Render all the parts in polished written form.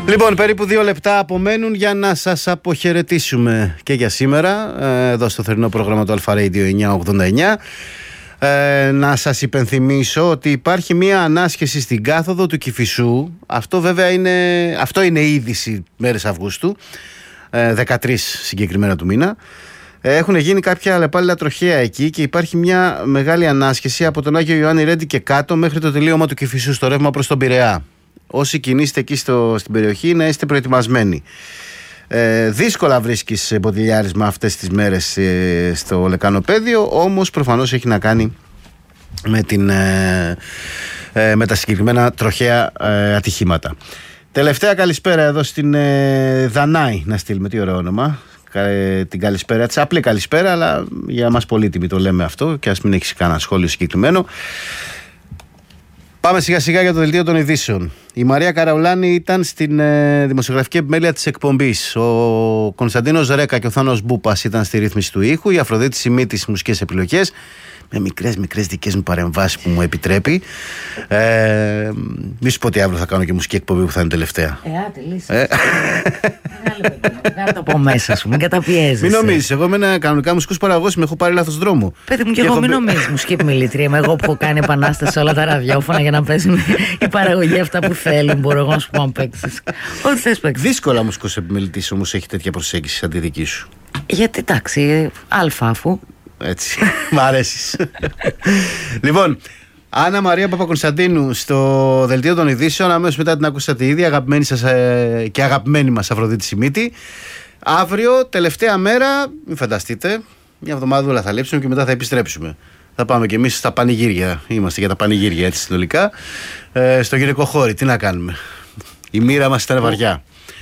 Λοιπόν, περίπου 2 λεπτά απομένουν για να σας αποχαιρετήσουμε και για σήμερα εδώ στο θερινό πρόγραμμα του Alpha Radio 989. Να σας υπενθυμίσω ότι υπάρχει μια ανάσχεση στην κάθοδο του Κηφισού. Αυτό βέβαια είναι είδηση μέρες Αυγούστου, 13 συγκεκριμένα του μήνα. Έχουν γίνει κάποια αλλεπάλληλα τροχαία εκεί και υπάρχει μια μεγάλη ανάσχεση από τον Άγιο Ιωάννη Ρέντι και κάτω μέχρι το τελείωμα του Κηφισού στο ρεύμα προς τον Πειραιά. Όσοι κινείστε εκεί στην περιοχή να είστε προετοιμασμένοι. Δύσκολα βρίσκεις μποτιλιάρισμα αυτές τις μέρες στο λεκανοπέδιο, όμως προφανώς έχει να κάνει με τα συγκεκριμένα τροχαία ατυχήματα. Τελευταία καλησπέρα εδώ στην Δανάη να στείλουμε, τι ωραίο όνομα, την καλησπέρα της, απλή καλησπέρα, αλλά για μας πολύτιμη το λέμε αυτό και ας μην έχεις κανένα σχόλιο συγκεκριμένο. Πάμε σιγά σιγά για το δελτίο των ειδήσεων. Η Μαρία Καραουλάνη ήταν στην δημοσιογραφική επιμέλεια της εκπομπής. Ο Κωνσταντίνος Ρέκα και ο Θάνος Μπούπας ήταν στη ρύθμιση του ήχου. Η Αφροδίτη Σιμίτη στις μουσικές επιλογές. Με μικρές δικές μου παρεμβάσεις που μου επιτρέπει. Μη σου πω ότι αύριο θα κάνω και μουσική εκπομπή που θα είναι τελευταία. Τελείωσε. Βγάλε το από μέσα σου, μην καταπιέζεσαι. Μην νομίζεις, εγώ με ένα κανονικά μουσικούς παραγωγούς με έχω πάρει λάθος δρόμο. Παιδί μου, και εγώ μην νομίζεις μουσική επιμελήτρια. Είμαι εγώ που έχω κάνει επανάσταση σε όλα τα ραδιόφωνα για να παίζουν η παραγωγή αυτά που θέλουν. Μπορώ εγώ να σου πω αν παίξεις. Ό,τι θες παίξεις. Δύσκολα μουσικός επιμελητής όμως έχει τέτοια προσέγγιση σαν τη δική σου. Γιατί εντάξει, αλφα αφού. Έτσι, μ' αρέσεις. Λοιπόν, Άννα Μαρία Παπακωνσταντίνου στο δελτίο των ειδήσεων. Αμέσως μετά την ακούσατε ήδη, αγαπημένη σας και αγαπημένη μας Αφροδίτη Σιμίτη. Αύριο, τελευταία μέρα, μην φανταστείτε, μια εβδομάδα θα λείψουμε και μετά θα επιστρέψουμε. Θα πάμε κι εμείς στα πανηγύρια. Είμαστε για τα πανηγύρια έτσι συνολικά. Στο γυναικοχώρι, τι να κάνουμε. Η μοίρα μας ήταν βαριά.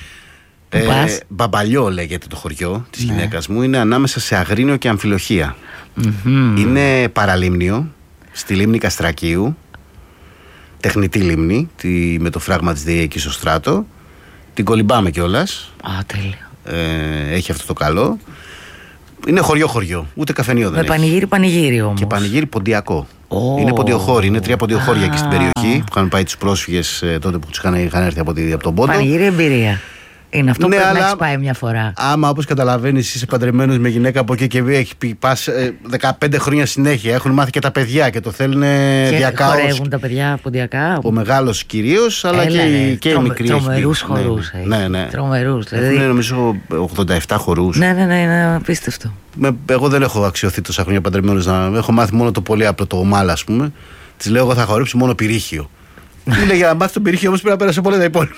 Μπαμπαλιό λέγεται το χωριό της γυναίκας μου. Είναι ανάμεσα σε Αγρίνιο και Αμφιλοχία. Είναι παραλίμνιο στη λίμνη Καστρακίου, τεχνητή λίμνη με το φράγμα της ΔΕΗ εκεί στο στράτο. Την κολυμπάμε κιόλας. Τέλεια. Έχει αυτό το καλό. Είναι χωριό, ούτε καφενείο δεν έχει. Με πανηγύρι όμως. Και πανηγύρι ποντιακό. Είναι ποντιοχώρι, είναι 3 ποντιοχώρια εκεί στην περιοχή που είχαν πάει τους πρόσφυγες τότε που τους είχαν έρθει από τον Πόντο. Πανηγύρι εμπειρία. Είναι αυτό που πρέπει να έχεις πάει μια φορά. Άμα όπως καταλαβαίνεις είσαι παντρεμένος με γυναίκα από εκεί και πας 15 χρόνια συνέχεια. Έχουν μάθει και τα παιδιά και το θέλουν διακάως. Και χορεύουν τα παιδιά ποντιακά. Ο μεγάλος κυρίως, αλλά και οι μικροί. Τρομερούς χορούς. Ναι. Τρομερούς. Έχουν νομίζω 87 χορούς. Ναι, είναι απίστευτο. Εγώ δεν έχω αξιωθεί τόσα χρόνια παντρεμένος. Έχω μάθει μόνο το πολύ απλό, το ομάλ, ας πούμε. Της λέω εγώ θα χορέψω μόνο πυρίχιο. Μου λέει για να μάθει τον πυρίχιο όμως πρέπει να πέρασε πολλά τα υπόλοιπα.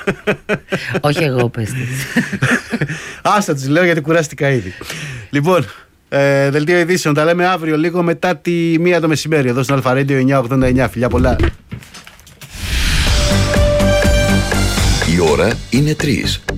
Όχι εγώ, πες της. Άστα τους λέω γιατί κουράστηκα ήδη. Λοιπόν, δελτίο ειδήσεων. Τα λέμε αύριο λίγο μετά τη 1 το μεσημέρι εδώ στο Alpha Radio 989. Φιλιά πολλά. Η ώρα είναι 3.